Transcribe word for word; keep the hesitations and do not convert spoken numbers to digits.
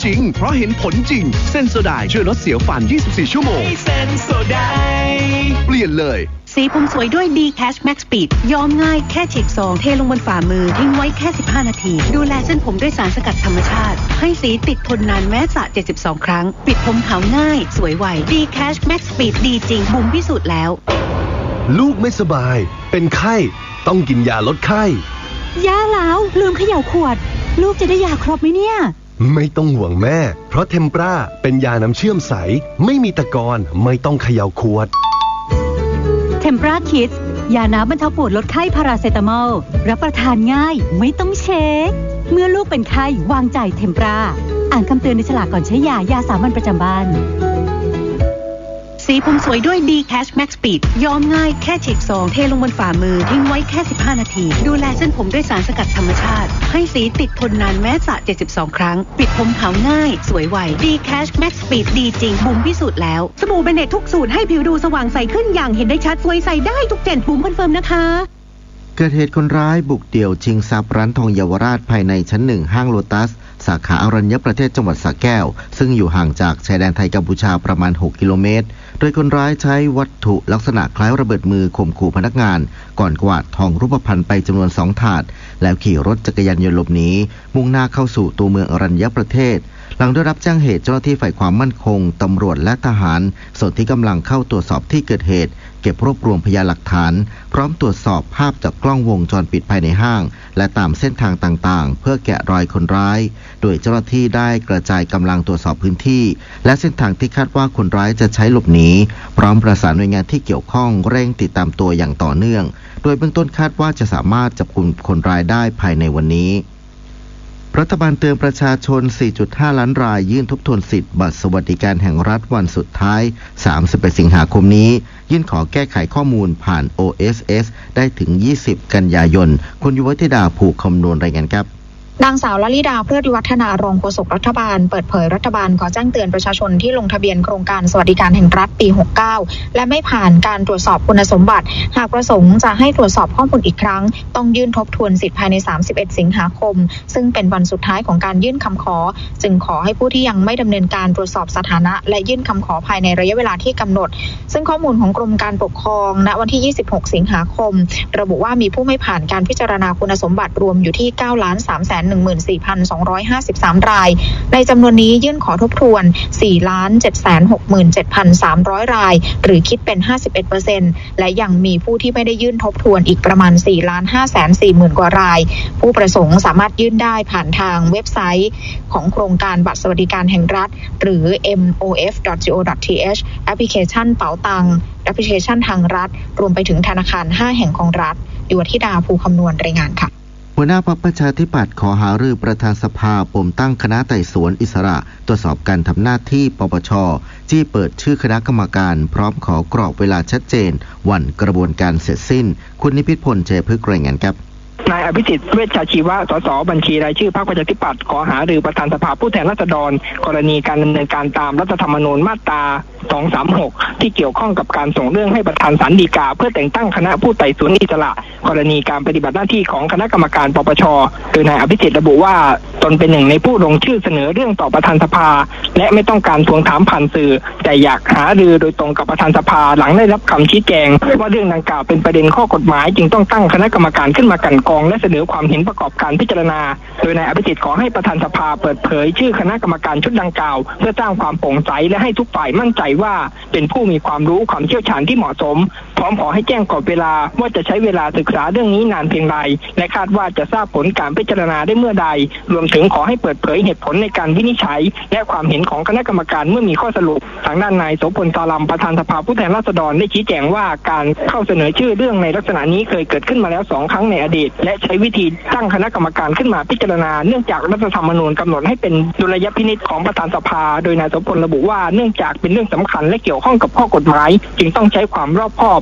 จริงเพราะเห็นผลจริงเซนโซไดช่วยลดเสียวฟันยี่สิบสี่ชั่วโมงเซนโซไดเปลี่ยนเลยสีผมสวยด้วย D Cash Max Speed ย้อมง่ายแค่ฉีกซองเทลงบนฝ่ามือทิ้งไว้แค่สิบห้านาทีดูแลเส้นผมด้วยสารสกัดธรรมชาติให้สีติดทนนานแม้สระเจ็ดสิบสองครั้งปิดผมขาวง่ายสวยไว D Cash Max Speed ดีจริงบุ๋มพิสูจน์แล้วลูกไม่สบายเป็นไข้ต้องกินยาลดไข้ยาแล้วลืมเขย่าขวดลูกจะได้ยาครบไหมเนี่ยไม่ต้องห่วงแม่เพราะเทมปราเป็นยาน้ำเชื่อมใสไม่มีตะกอนไม่ต้องเขย่าขวดเทมปราคิดยาน้ำบรรเทาปวดลดไข้พาราเซตามอลรับประทานง่ายไม่ต้องเช็คเมื่อลูกเป็นไข้วางใจเทมปราอ่านคำเตือนในฉลากก่อนใช้ยายาสามัญประจำบ้านสีผมสวยด้วย D Cash Max Speed ย้อมง่ายแค่ฉีกซองเทลงบนฝ่ามือทิ้งไว้แค่สิบห้านาทีดูแลเส้นผมด้วยสารสกัดธรรมชาติให้สีติดทนนานแม้สระเจ็ดสิบสองครั้งปิดผมขาวง่ายสวยไว D Cash Max Speed ดีจริงบุ๋มพิสูจน์แล้วสบู่เบเนตทุกสูตรให้ผิวดูสว่างใสขึ้นอย่างเห็นได้ชัดสวยใสได้ทุกเจนบุ๋มคอนเฟิร์มนะคะเกิดเหตุคนร้ายบุกเดี่ยวชิงทรัพย์ร้านทองเยาวราชภายในชั้นหนึ่งห้างโลตัสสาขาอรัญญประเทศจังหวัดสระแก้วซึ่งอยู่ห่างจากชายแดนไทยกัมพูชาประมาณหกกิโลเมตรโดยคนร้ายใช้วัตถุลักษณะคล้ายระเบิดมือข่มขู่พนักงานก่อนกวาดทองรูปพรรณไปจำนวนสองถาดแล้วขี่รถจักรยานยนต์หลบหนีมุ่งหน้าเข้าสู่ตัวเมืองอรัญญประเทศหลังได้รับแจ้งเหตุเจ้าหน้าที่ฝ่ายความมั่นคงตำรวจและทหารส่วนที่กำลังเข้าตรวจสอบที่เกิดเหตุเก็บรวบรวมพยานหลักฐานพร้อมตรวจสอบภาพจากกล้องวงจรปิดภายในห้างและตามเส้นทางต่างๆเพื่อแกะรอยคนร้ายโดยเจ้าหน้าที่ได้กระจายกำลังตรวจสอบพื้นที่และเส้นทางที่คาดว่าคนร้ายจะใช้หลบหนีพร้อมประสานหน่วยงานที่เกี่ยวข้องเร่งติดตามตัวอย่างต่อเนื่องโดยเบื้องต้นคาดว่าจะสามารถจับกุมคนร้ายได้ภายในวันนี้รัฐบาลเตือนประชาชน สี่จุดห้า ล้านรายยื่นทบทวนสิทธิ์บัตรสวัสดิการแห่งรัฐวันสุดท้าย สามสิบเอ็ด สิงหาคมนี้ยื่นขอแก้ไขข้อมูลผ่าน โอ เอส เอส ได้ถึง ยี่สิบ กันยายนคุณยุวธิดาผูกคำนวณรายงานครับนางสาวลลิดาเพลิดวิวัฒนารองโฆษกรัฐบาลเปิดเผยรัฐบาลขอแจ้งเตือนประชาชนที่ลงทะเบียนโครงการสวัสดิการแห่งรัฐปีหกสิบเก้าและไม่ผ่านการตรวจสอบคุณสมบัติหากประสงค์จะให้ตรวจสอบข้อมูลอีกครั้งต้องยื่นทบทวนสิทธิภายในสามสิบเอ็ดสิงหาคมซึ่งเป็นวันสุดท้ายของการยื่นคำขอจึงขอให้ผู้ที่ยังไม่ดำเนินการตรวจสอบสถานะและยื่นคำขอภายในระยะเวลาที่กำหนดซึ่งข้อมูลของกรมการปกครองณวันที่ยี่สิบหกสิงหาคมระบุว่ามีผู้ไม่ผ่านการพิจารณาคุณสมบัติรวมอยู่ที่ เก้าล้านสามแสนหนึ่งหมื่นสี่พันสองร้อยห้าสิบสาม รายในจำนวนนี้ยื่นขอทบทวน สี่ล้านเจ็ดแสนหกหมื่นเจ็ดพันสามร้อย รายหรือคิดเป็น ห้าสิบเอ็ดเปอร์เซ็นต์ และยังมีผู้ที่ไม่ได้ยื่นทบทวนอีกประมาณ สี่ล้านห้าแสนสี่หมื่น กว่ารายผู้ประสงค์สามารถยื่นได้ผ่านทางเว็บไซต์ของโครงการบัตรสวัสดิการแห่งรัฐหรือ เอ็ม โอ เอฟ ดอท จี โอ ดอท ที เอช แอปพลิเคชันเป๋าตังแอปพลิเคชันทางรัฐรวมไปถึงธนาคารห้าแห่งของรัฐยุวธิดาภูคำนวณรายงานค่ะหัวหน้าพรรคประชาธิปัตย์ขอหารือประธานสภาปมตั้งคณะไต่สวนอิสระตรวจสอบการทำหน้าที่ปปช.ที่เปิดชื่อคณะกรรมการพร้อมขอกรอบเวลาชัดเจนวันกระบวนการเสร็จสิ้นคุณนิพิษพล เจพึกษ์รายงานครับนายอภิสิทธิ์เวชชาชีวะสสบัญชีรายชื่อพรรคประชาธิปัตย์ขอหารือประธานสภาผู้แทนราษฎรกรณีการดำเนินการตามรัฐธรรมนูญมาตราสองสามหกที่เกี่ยวข้องกับการส่งเรื่องให้ประธานศาลฎีกาเพื่อแต่งตั้งคณะผู้ไต่สวนอิสระกรณีการปฏิบัติหน้าที่ของคณะกรรมการปปช.โดยนายอภิสิทธิ์ระบุว่าตนเป็นหนึ่งในผู้ลงชื่อเสนอเรื่องต่อประธานสภาและไม่ต้องการทวงถามผ่านสื่อแต่อยากหารือโดยตรงกับประธานสภาหลังได้รับคำชี้แจงว่าเรื่องดังกล่าวเป็นประเด็นข้อกฎหมายจึงต้องตั้งคณะกรรมการขึ้นมากันกรองและเสนอความเห็นประกอบการพิจารณาโดยนายอภิสิทธิ์ขอให้ประธานสภาเปิดเผยชื่อคณะกรรมการชุดดังกล่าวเพื่อสร้างความโปร่งใสและให้ทุกฝ่ายมั่นใจว่าเป็นผู้มีความรู้ความเชี่ยวชาญที่เหมาะสมพร้อมขอให้แจ้งกรอบเวลาว่าจะใช้เวลาศึกษาเรื่องนี้นานเพียงไรและคาดว่าจะทราบผลการพิจารณาได้เมื่อใดรวมถึงขอให้เปิดเผยเหตุผลในการวินิจฉัยและความเห็นของคณะกรรมการเมื่อมีข้อสรุปทางด้านนายโสพลตาลัมประธานสภาผู้แทนราษฎรได้ชี้แจงว่าการเข้าเสนอชื่อเรื่องในลักษณะนี้เคยเกิดขึ้นมาแล้วสองครั้งในอดีตและใช้วิธีตั้งคณะกรรมการขึ้นมาพิจารณาเนื่องจากรัฐธรรมนูญกำหนดให้เป็นดุลยพินิจของประธานสภาโดยนายโสพลระบุว่าเนื่องจากเป็นเรื่องสำคัญและเกี่ยวข้องกับข้อกฎหมายจึงต้องใช้ความรอบคอบ